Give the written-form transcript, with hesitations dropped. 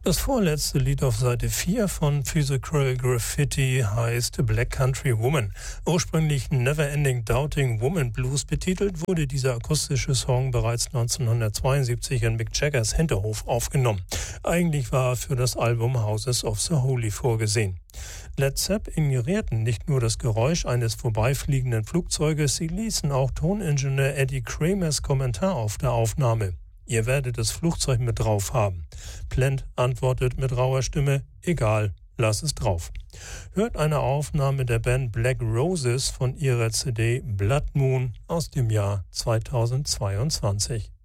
Das vorletzte Lied auf Seite 4 von Physical Graffiti heißt Black Country Woman. Ursprünglich Never Ending Doubting Woman Blues betitelt, wurde dieser akustische Song bereits 1972 in Mick Jaggers Hinterhof aufgenommen. Eigentlich war er für das Album Houses of the Holy vorgesehen. Led Zepp ignorierten nicht nur das Geräusch eines vorbeifliegenden Flugzeuges, sie ließen auch Toningenieur Eddie Kramers Kommentar auf der Aufnahme. Ihr werdet das Flugzeug mit drauf haben. Plant antwortet mit rauer Stimme, egal, lass es drauf. Hört eine Aufnahme der Band Black Roses von ihrer CD Blood Moon aus dem Jahr 2022.